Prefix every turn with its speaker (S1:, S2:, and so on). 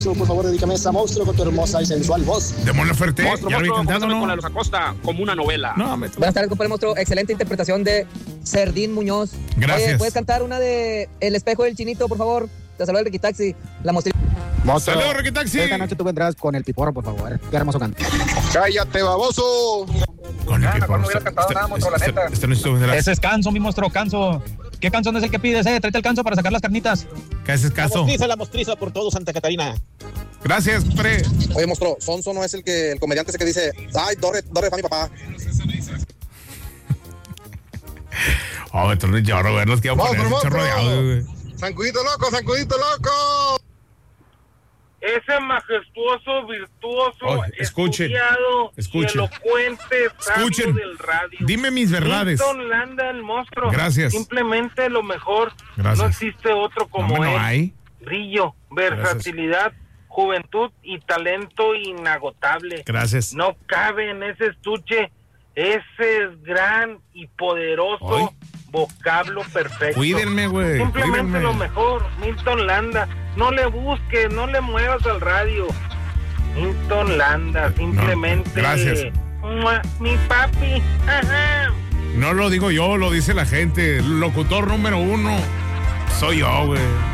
S1: Por favor, dedícame a esa monstruo con tu hermosa y sensual voz.
S2: De Mon Laferte,
S3: Monstruo,
S2: ya lo había cantado,
S3: con
S2: ¿no?
S3: la Los Acosta, como una novela.
S2: No,
S4: Buenas tardes, compadre monstruo. Excelente interpretación de Cerdín Muñoz.
S2: Gracias.
S4: Oye, ¿puedes cantar una de El espejo del chinito, por favor? Te saluda el Ricky Taxi. La mostrilla.
S2: Saludos, Ricky Taxi.
S1: Esta noche tú vendrás con el piporro, por favor. Qué hermoso canto. ¡Cállate, baboso!
S2: Con el
S3: no hubiera cantado nada, monstruo, la neta.
S2: Este no es tu vendrás.
S5: Ese es Canso, mi monstruo, Canso. ¿Qué canción es el que pides, Tráete el Canso para sacar las carnitas.
S2: ¿Qué haces caso?
S1: La mostriza por todo Santa Catarina.
S2: Gracias, pre.
S1: Oye, monstruo, Sonso no es el comediante ese que dice, ay, Dorre fa mi papá.
S2: Oh, esto no es lloro, güey. Nos quedamos poner un chorro de audio, güey.
S1: ¡Sancudito loco!
S6: Ese majestuoso, virtuoso,
S2: Oye, escuchen,
S6: estudiado
S2: escuchen.
S6: y elocuente sabio
S2: Escuchen.
S6: del radio.
S2: Dime mis verdades.
S6: Milton Landa, el monstruo.
S2: Gracias.
S6: Simplemente lo mejor.
S2: Gracias.
S6: No existe otro como
S2: No,
S6: él.
S2: no hay.
S6: Brillo, versatilidad, juventud y talento inagotable.
S2: Gracias.
S6: No cabe en ese estuche. Ese es gran y poderoso
S2: Ay.
S6: vocablo perfecto.
S2: Cuídenme, güey.
S6: Simplemente
S2: Cuídenme.
S6: lo mejor, Milton Landa. No le busques, no le muevas al radio. Milton Landa, simplemente.
S2: gracias.
S6: ¡Mua! Mi papi. Ajá.
S2: No lo digo yo, lo dice la gente. El locutor número 1 soy yo, güey.